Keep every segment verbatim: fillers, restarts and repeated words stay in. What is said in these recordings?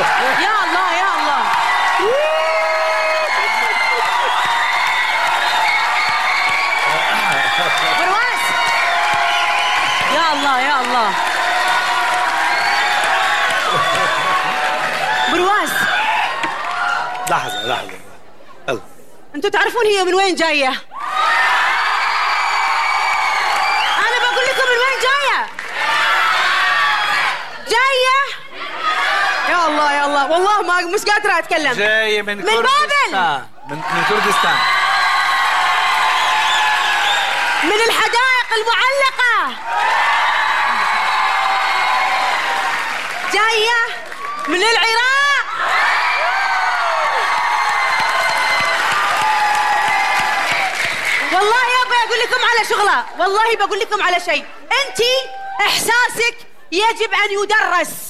يا الله يا الله. برواز يا الله يا الله. برواز لحظة لحظة، يلا. انتوا تعرفون هي من وين جاية؟ أنا بقول لكم من وين جاية؟ جاية؟ يا الله يا الله، والله ما مش قادرة أتكلم. جاية من من كردستان. بابل. من من كردستان. من الحدائق المعلقة. جاية من العراق. والله يابا أقول لكم على شغلة، والله بقول لكم على شيء، أنت إحساسك يجب أن يدرس.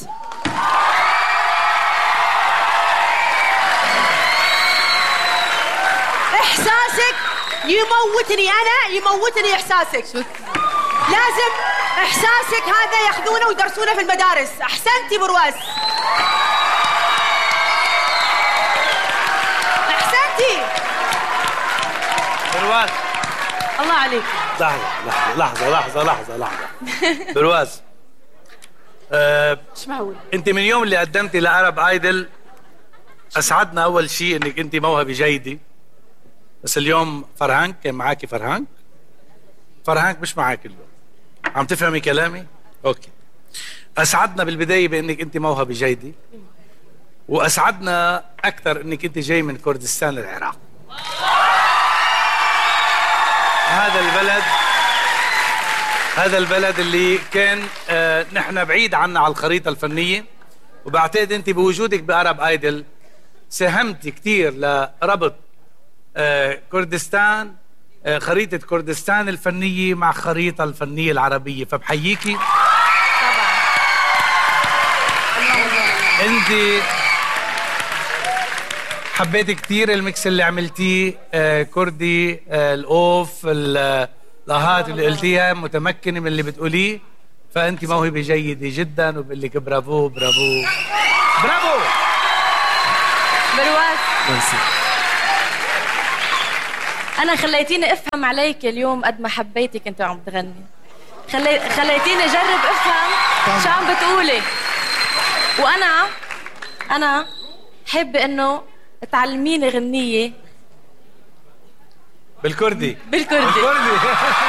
إحساسك يموتني أنا، يموتني إحساسك. لازم إحساسك هذا ياخذونه ويدرسونه في المدارس. أحسنتي برواز، أحسنتي برواز. الله عليك. لحظة لحظة لحظة لحظة لحظة برواز، أه ايش معقول؟ انت من يوم اللي قدمتي لعرب ايدل اسعدنا اول شيء انك انت موهبة جيدة، بس اليوم فرهانك كان معاكي. فرهانك فرهانك مش معاك اليوم. عم تفهمي كلامي؟ اوكي. اسعدنا بالبداية بانك انت موهبة جيدة، واسعدنا اكثر انك انت جاي من كردستان العراق. هذا البلد هذا البلد اللي كان آه نحن بعيد عنا على الخريطة الفنية، وبعتقد انت بوجودك بأرب ايدل ساهمتي كثير لربط آه كردستان، آه خريطة كردستان الفنية مع خريطة الفنية العربية، فبحييكي. طبعا. انت حبيت كثير الميكس اللي عملتيه، آه كردي، آه الاوف، الاهات اللي قلتيها، متمكنه من اللي بتقوليه، فانت موهبه جيده جدا، وبقول لك برافو برافو برافو. برواز ميرسي. أنا خليتيني أفهم عليك اليوم قد ما حبيتك أنت وعم تغني. خلي... خليتيني أجرب أفهم شو عم بتقولي، وأنا أنا حابة إنه تعلميني غنية بالكردي. بالكردي. بالكردي